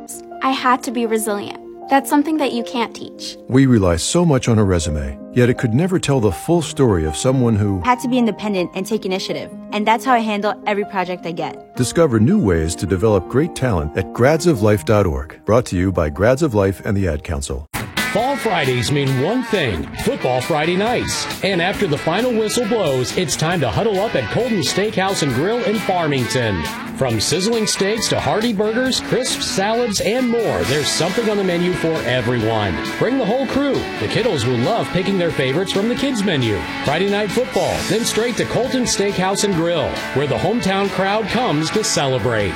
times. I had to be resilient. That's something that you can't teach. We rely so much on a resume, yet it could never tell the full story of someone who had to be independent and take initiative. And that's how I handle every project I get. Discover new ways to develop great talent at gradsoflife.org. Brought to you by Grads of Life and the Ad Council. Fall Fridays mean one thing, Football Friday nights. And after the final whistle blows, it's time to huddle up at Colton Steakhouse and Grill in Farmington. From sizzling steaks to hearty burgers, crisp salads, and more, there's something on the menu for everyone. Bring the whole crew. The kiddos will love picking their favorites from the kids' menu. Friday night football, then straight to Colton Steakhouse and Grill, where the hometown crowd comes to celebrate.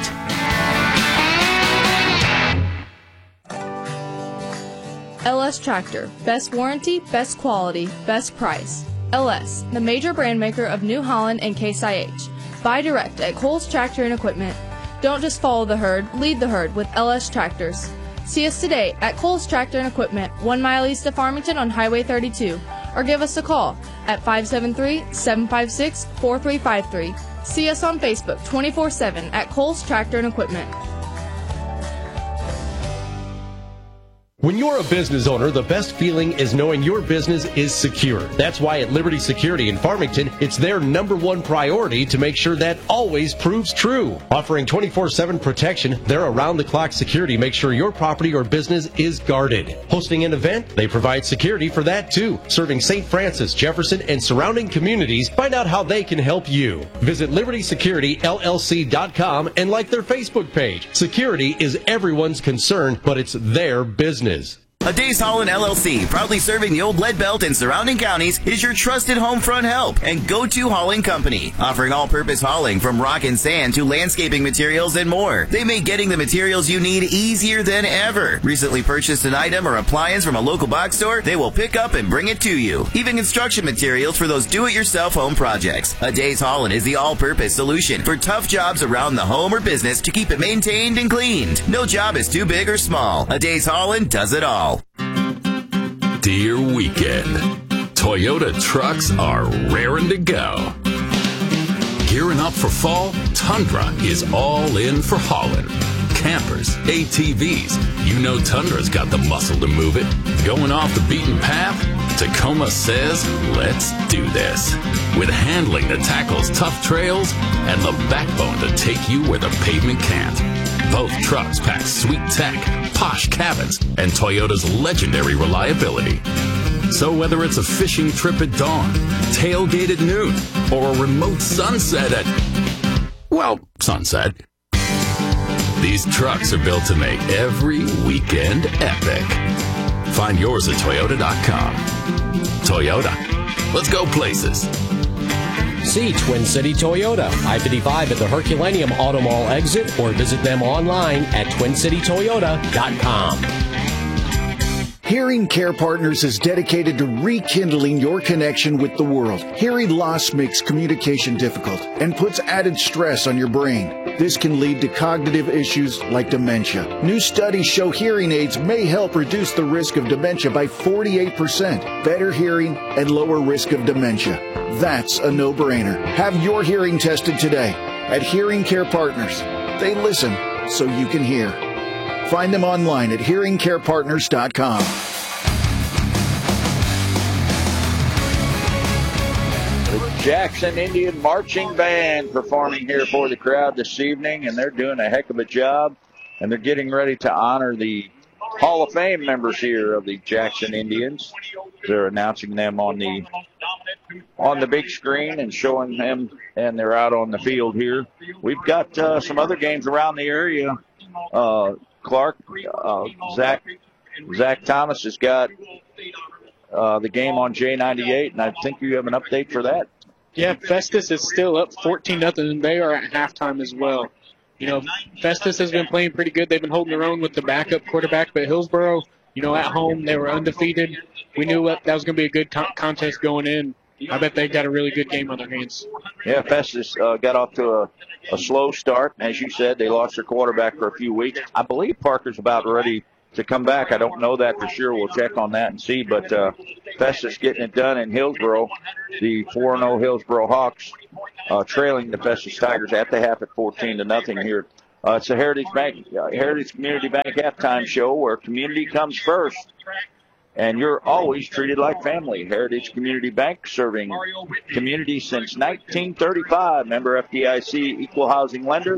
LS Tractor. Best warranty, best quality, best price. LS, the major brand maker of New Holland and Case IH. Buy direct at Coles Tractor and Equipment. Don't just follow the herd, lead the herd with LS Tractors. See us today at Coles Tractor and Equipment, 1 mile east of Farmington on Highway 32, or give us a call at 573-756-4353. See us on Facebook 24/7 at Coles Tractor and Equipment. When you're a business owner, the best feeling is knowing your business is secure. That's why at Liberty Security in Farmington, it's their #1 priority to make sure that always proves true. Offering 24/7 protection, their around-the-clock security makes sure your property or business is guarded. Hosting an event, they provide security for that too. Serving St. Francis, Jefferson, and surrounding communities, find out how they can help you. Visit LibertySecurityLLC.com and like their Facebook page. Security is everyone's concern, but it's their business. Adays Hauling LLC, proudly serving the old Lead Belt and surrounding counties, is your trusted home front help and go-to hauling company. Offering all-purpose hauling from rock and sand to landscaping materials and more. They make getting the materials you need easier than ever. Recently purchased an item or appliance from a local box store? They will pick up and bring it to you. Even construction materials for those do-it-yourself home projects. Adays Hauling is the all-purpose solution for tough jobs around the home or business to keep it maintained and cleaned. No job is too big or small. Adays Hauling does it all. Dear weekend, Toyota trucks are raring to go. Gearing up for fall, Tundra is all in for hauling. Campers, ATVs, you know Tundra's got the muscle to move it. Going off the beaten path? Tacoma says, let's do this. With handling that tackles tough trails and the backbone to take you where the pavement can't. Both trucks pack sweet tech, posh cabins, and Toyota's legendary reliability. So whether it's a fishing trip at dawn, tailgate at noon, or a remote sunset at, well, sunset, these trucks are built to make every weekend epic. Find yours at Toyota.com. Toyota, let's go places. See Twin City Toyota, I-55 at the Herculaneum Auto Mall exit, or visit them online at TwinCityToyota.com. Hearing Care Partners is dedicated to rekindling your connection with the world. Hearing loss makes communication difficult and puts added stress on your brain. This can lead to cognitive issues like dementia. New studies show hearing aids may help reduce the risk of dementia by 48%, better hearing, and lower risk of dementia. That's a no-brainer. Have your hearing tested today at Hearing Care Partners. They listen so you can hear. Find them online at hearingcarepartners.com. The Jackson Indian Marching Band performing here for the crowd this evening, and they're doing a heck of a job, and they're getting ready to honor the Hall of Fame members here of the Jackson Indians. They're announcing them on the big screen and showing them, and they're out on the field here. We've got some other games around the area. Clark, Zach Thomas has got the game on J98, and I think you have an update for that. Yeah, Festus is still up 14-0, and they are at halftime as well. You know, Festus has been playing pretty good. They've been holding their own with the backup quarterback, but Hillsboro, you know, at home, they were undefeated. We knew that was going to be a good contest going in. I bet they got a really good game on their hands. Yeah, Festus got off to a slow start. As you said, they lost their quarterback for a few weeks. I believe Parker's about ready to come back. I don't know that for sure. We'll check on that and see. But Festus getting it done in Hillsboro. The 4-0 Hillsboro Hawks trailing the Festus Tigers at the half at 14-0 here It's a Heritage Community Bank halftime show where community comes first. And you're always treated like family. Heritage Community Bank, serving community since 1935. Member FDIC, equal housing lender.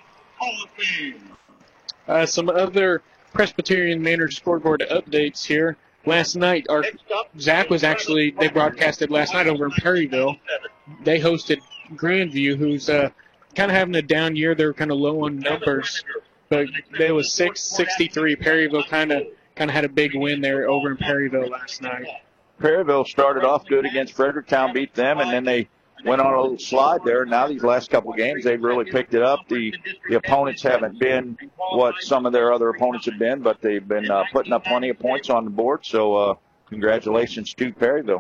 Some other Presbyterian Manor scoreboard updates here. Last night, Zach was they broadcasted last night over in Perryville. They hosted Grandview, who's kind of having a down year. They're kind of low on numbers, but there was 663. Perryville kind of had a big win there over in Perryville last night. Perryville started off good against Fredericktown, beat them, and then they went on a little slide there. Now these last couple of games, they've really picked it up. The opponents haven't been what some of their other opponents have been, but they've been putting up plenty of points on the board. So congratulations to Perryville.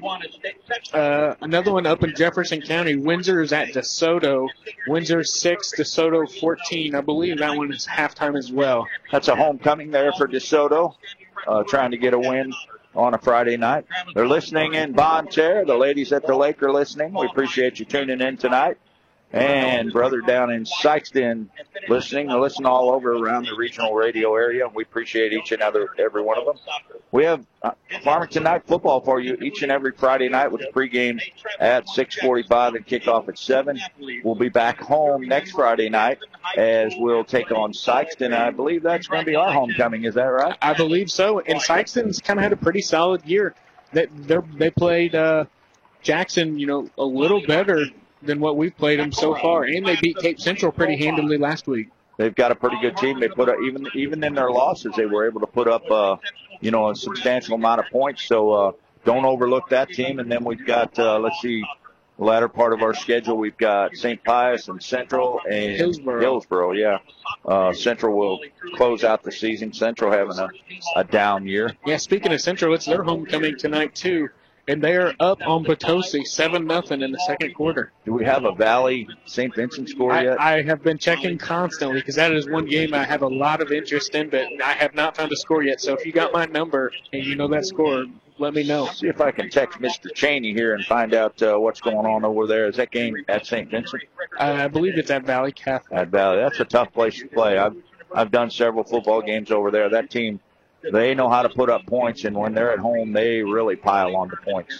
Another one up in Jefferson County. Windsor is at DeSoto. Windsor 6, DeSoto 14. I believe that one is halftime as well. That's a homecoming there for DeSoto, trying to get a win on a Friday night. They're listening in Bonne Terre. The ladies at the lake are listening. We appreciate you tuning in tonight. And brother down in Sykeston listening. They listen all over around the regional radio area. We appreciate each and every one of them. We have Farmington Night Football for you each and every Friday night with pregame at 6:45 and kickoff at 7. We'll be back home next Friday night as we'll take on Sykeston. I believe that's going to be our homecoming. Is that right? I believe so. And Sykeston's kind of had a pretty solid year. They played Jackson, a little better than what we've played them so far, and they beat Cape Central pretty handily last week. They've got a pretty good team. They put up, even in their losses, they were able to put up a substantial amount of points. So don't overlook that team. And then we've got the latter part of our schedule. We've got St. Pius and Central and Hillsboro. Yeah, Central will close out the season. Central having a down year. Yeah. Speaking of Central, it's their homecoming tonight too. And they are up on Potosi 7-0 in the second quarter. Do we have a Valley St. Vincent score yet? I have been checking constantly because that is one game I have a lot of interest in, but I have not found a score yet. So if you got my number and you know that score, let me know. See if I can text Mr. Cheney here and find out what's going on over there. Is that game at St. Vincent? I believe it's at Valley Catholic. At Valley. That's a tough place to play. I've done several football games over there. That team, they know how to put up points, and when they're at home, they really pile on the points.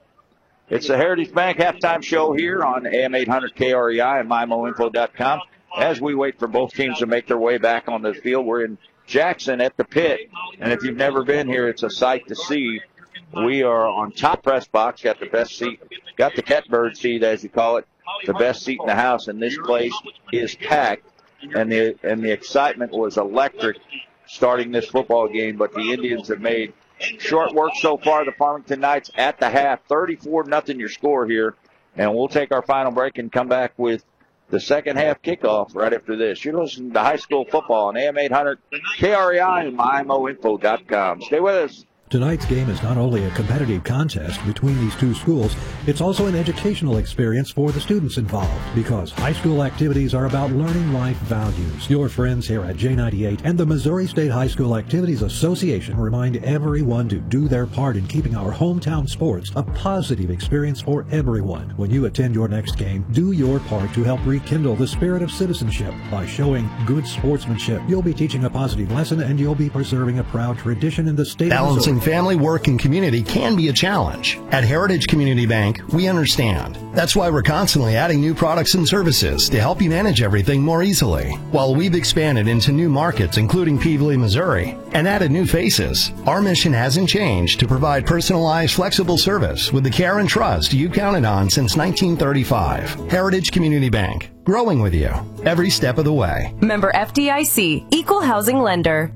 It's the Heritage Bank halftime show here on AM 800 KREI and MyMoInfo.com. As we wait for both teams to make their way back on the field, we're in Jackson at the Pit, and if you've never been here, it's a sight to see. We are on top press box, got the best seat, got the catbird seat, as you call it, the best seat in the house, and this place is packed, and the excitement was electric starting this football game, but the Indians have made short work so far. The Farmington Knights at the half, 34-0 your score here, and we'll take our final break and come back with the second half kickoff right after this. You're listening to high school football on AM 800 KREI and MyMoInfo.com. Stay with us. Tonight's game is not only a competitive contest between these two schools, it's also an educational experience for the students involved, because high school activities are about learning life values. Your friends here at J98 and the Missouri State High School Activities Association remind everyone to do their part in keeping our hometown sports a positive experience for everyone. When you attend your next game, do your part to help rekindle the spirit of citizenship by showing good sportsmanship. You'll be teaching a positive lesson, and you'll be preserving a proud tradition in the state of Missouri. Family, work, and community can be a challenge. At Heritage Community Bank, we understand. That's why we're constantly adding new products and services to help you manage everything more easily. While we've expanded into new markets, including Peevely, Missouri, and added new faces, our mission hasn't changed to provide personalized, flexible service with the care and trust you counted on since 1935. Heritage Community Bank, growing with you every step of the way. Member FDIC, equal housing lender.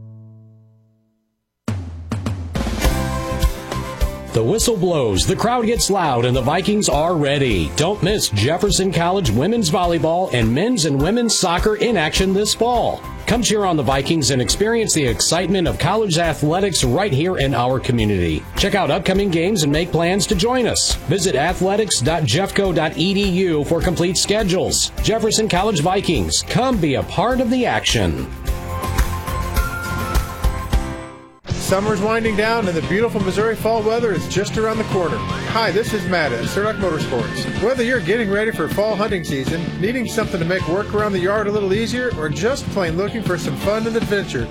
The whistle blows, the crowd gets loud, and the Vikings are ready. Don't miss Jefferson College women's volleyball and men's and women's soccer in action this fall. Come cheer on the Vikings and experience the excitement of college athletics right here in our community. Check out upcoming games and make plans to join us. Visit athletics.jeffco.edu for complete schedules. Jefferson College Vikings, come be a part of the action. Summer's winding down and the beautiful Missouri fall weather is just around the corner. Hi, this is Matt at Surduck Motorsports. Whether you're getting ready for fall hunting season, needing something to make work around the yard a little easier, or just plain looking for some fun and adventure,